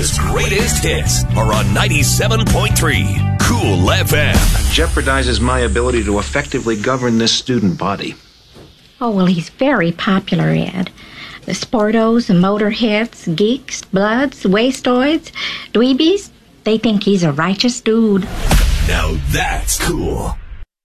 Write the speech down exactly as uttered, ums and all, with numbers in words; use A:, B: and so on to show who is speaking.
A: America's greatest hits are on ninety-seven point three Cool F M.
B: Jeopardizes my ability to effectively govern this student body.
C: Oh, well, he's very popular, Ed. The sportos, the motorheads, geeks, bloods, wastoids, dweebies, they think he's a righteous dude.
A: Now that's cool.